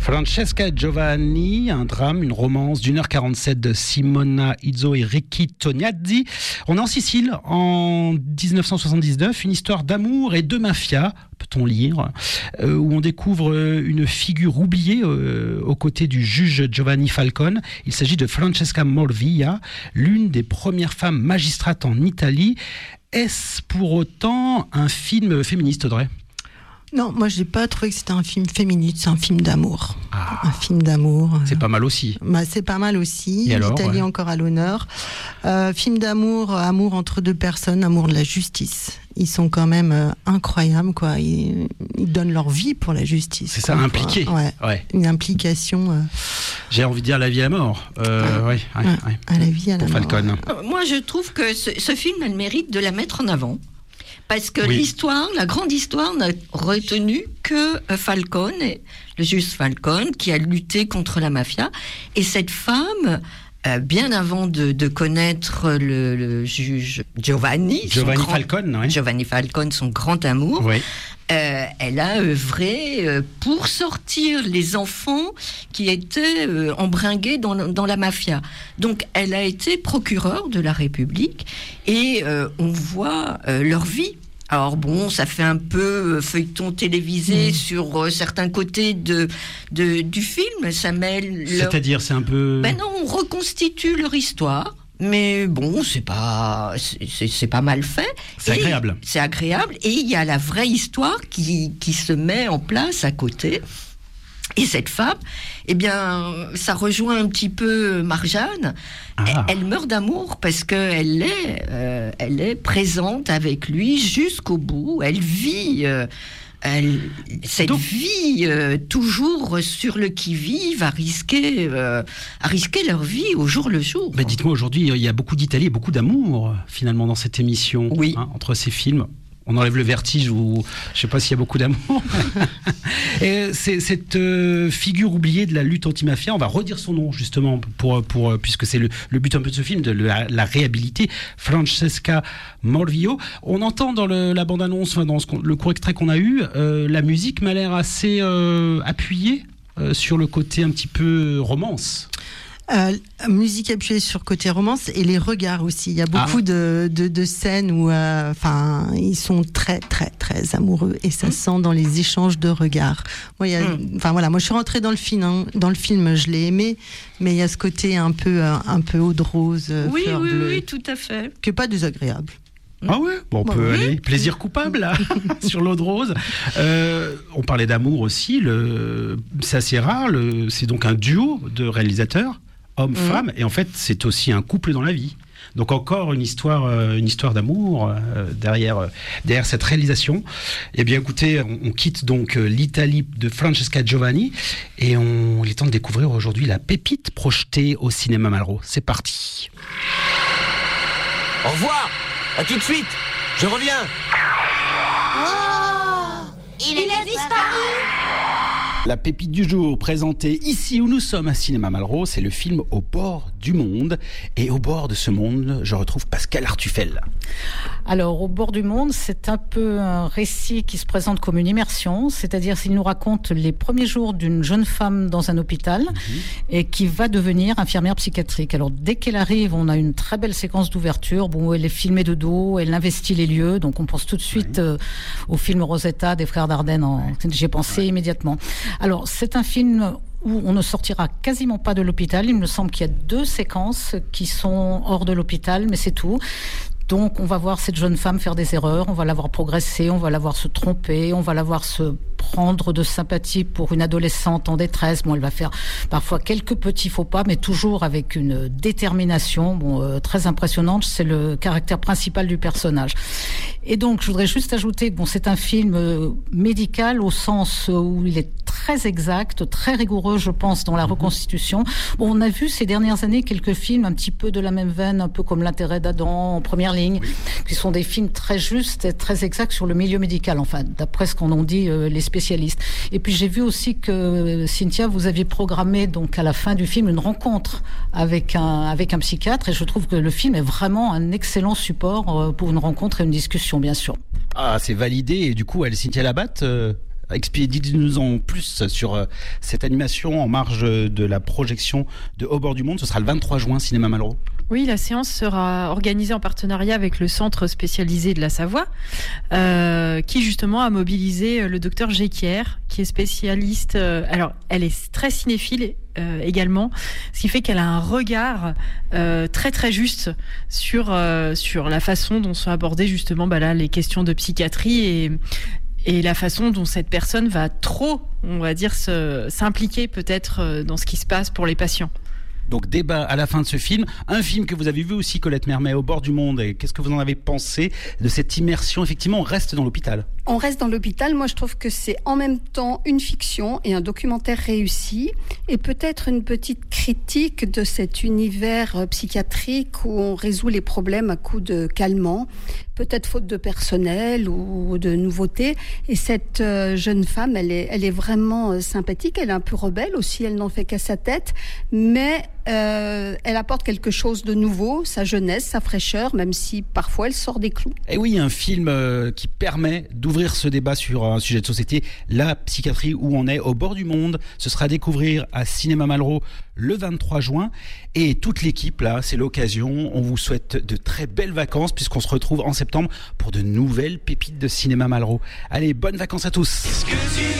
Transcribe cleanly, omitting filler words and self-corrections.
Francesca e Giovanni, un drame, une romance d'1h47 de Simona Izzo et Ricky Tognazzi. On est en Sicile en 1979, une histoire d'amour et de mafia, peut-on lire, où on découvre une figure oubliée aux côtés du juge Giovanni Falcone. Il s'agit de Francesca Morvillo, l'une des premières femmes magistrates en Italie. Est-ce pour autant un film féministe, Audrey ? Non, moi je n'ai pas trouvé que c'était un film féministe, c'est un film d'amour. Ah, un film d'amour. C'est pas mal aussi. C'est pas mal aussi. Et alors, l'Italie encore à l'honneur. Film d'amour, amour entre deux personnes, amour de la justice. Ils sont quand même incroyables, quoi. Ils donnent leur vie pour la justice. C'est ça, impliqué. Ouais. Une implication. J'ai envie de dire la vie à la mort. À la vie à la mort. Falcone. Moi, je trouve que ce film a le mérite de la mettre en avant. Parce que l'histoire, la grande histoire, n'a retenu que Falcone, le juge Falcone, qui a lutté contre la mafia. Et cette femme, bien avant de connaître le juge Giovanni Falcone, son grand amour, elle a œuvré pour sortir les enfants qui étaient embringués dans la mafia. Donc elle a été procureure de la République et on voit leur vie. Alors bon, ça fait un peu feuilleton télévisé sur certains côtés du film. Ça mêle. C'est-à-dire, c'est un peu. Ben non, on reconstitue leur histoire. Mais bon, c'est pas mal fait. C'est agréable. C'est agréable. Et il y a la vraie histoire qui se met en place à côté. Et cette femme, eh bien, ça rejoint un petit peu Marjane. Elle meurt d'amour parce qu'elle est présente avec lui jusqu'au bout. Elle vit cette vie toujours sur le qui-vive, à risquer leur vie au jour le jour. Mais dites-moi, aujourd'hui, il y a beaucoup d'Italie et beaucoup d'amour, finalement, dans cette émission. Oui. Entre ces films. On enlève le vertige ou je ne sais pas s'il y a beaucoup d'amour. Et c'est cette figure oubliée de la lutte anti-mafia, on va redire son nom justement pour puisque c'est le but un peu de ce film, de la réhabiliter. Francesca Morvillo. On entend dans la bande-annonce, dans le court extrait qu'on a eu, la musique m'a l'air assez appuyée sur le côté un petit peu romance. Musique appuyée sur côté romance et les regards aussi. Il y a beaucoup de scènes où ils sont très très très amoureux et ça sent dans les échanges de regards. Moi, moi je suis rentrée dans le film. Dans le film, je l'ai aimé, mais il y a ce côté un peu eau de rose, fleur bleue, oui, tout à fait. qui est pas désagréable. Ah ouais, bon, on peut aller. Plaisir coupable là, sur l'eau de rose. On parlait d'amour aussi. C'est assez rare. C'est donc un duo de réalisateurs, homme-femme, et en fait, c'est aussi un couple dans la vie. Donc encore une histoire d'amour derrière cette réalisation. Eh bien, écoutez, on quitte donc l'Italie de Francesca Giovanni et il est temps de découvrir aujourd'hui la pépite projetée au cinéma Malraux. C'est parti. Au revoir. À tout de suite. Je reviens. Oh, il a disparu. La pépite du jour présentée ici où nous sommes à Cinéma Malraux, c'est le film Au bord du monde. Et au bord de ce monde, je retrouve Pascal Artufel. Alors, Au bord du monde, c'est un peu un récit qui se présente comme une immersion, c'est-à-dire qu'il nous raconte les premiers jours d'une jeune femme dans un hôpital et qui va devenir infirmière psychiatrique. Alors, dès qu'elle arrive, on a une très belle séquence d'ouverture. Bon, elle est filmée de dos, elle investit les lieux, donc on pense tout de suite au film Rosetta des frères Dardenne. J'ai pensé immédiatement. Alors, c'est un film où on ne sortira quasiment pas de l'hôpital. Il me semble qu'il y a 2 séquences qui sont hors de l'hôpital, mais c'est tout. Donc, on va voir cette jeune femme faire des erreurs, on va la voir progresser, on va la voir se tromper, on va la voir se prendre de sympathie pour une adolescente en détresse. Bon, elle va faire parfois quelques petits faux pas, mais toujours avec une détermination très impressionnante. C'est le caractère principal du personnage. Et donc, je voudrais juste ajouter que c'est un film médical au sens où il est très exact, très rigoureux, je pense, dans la reconstitution. Bon, on a vu ces dernières années quelques films un petit peu de la même veine, un peu comme L'intérêt d'Adam, En première ligne, qui sont des films très justes et très exacts sur le milieu médical, enfin, d'après ce qu'en ont dit les spécialistes. Et puis j'ai vu aussi que, Cynthia, vous aviez programmé donc à la fin du film une rencontre avec un psychiatre, et je trouve que le film est vraiment un excellent support pour une rencontre et une discussion, bien sûr. Ah, c'est validé, et du coup, Cynthia Labatte Dites-nous en plus sur cette animation en marge de la projection de Au bord du monde. Ce sera le 23 juin, Cinéma Malraux. Oui, la séance sera organisée en partenariat avec le centre spécialisé de la Savoie, qui justement a mobilisé le docteur Jequier, qui est spécialiste. Alors, elle est très cinéphile également, ce qui fait qu'elle a un regard très très juste sur la façon dont sont abordées justement les questions de psychiatrie et la façon dont cette personne va trop, on va dire, s'impliquer peut-être dans ce qui se passe pour les patients. Donc débat à la fin de ce film, un film que vous avez vu aussi, Colette Mermet, Au bord du monde, et qu'est-ce que vous en avez pensé de cette immersion? Effectivement, on reste dans l'hôpital. On reste dans l'hôpital, moi je trouve que c'est en même temps une fiction et un documentaire réussi, et peut-être une petite critique de cet univers psychiatrique où on résout les problèmes à coups de calmants, peut-être faute de personnel ou de nouveautés. Et cette jeune femme, elle est vraiment sympathique, elle est un peu rebelle aussi, elle n'en fait qu'à sa tête, mais elle apporte quelque chose de nouveau, sa jeunesse, sa fraîcheur, même si parfois elle sort des clous. Et oui, un film qui permet d'ouvrir ce débat sur un sujet de société, la psychiatrie, où on est au bord du monde. Ce sera à découvrir à Cinéma Malraux le 23 juin. Et toute l'équipe, là, c'est l'occasion. On vous souhaite de très belles vacances, puisqu'on se retrouve en septembre pour de nouvelles pépites de Cinéma Malraux. Allez, bonnes vacances à tous.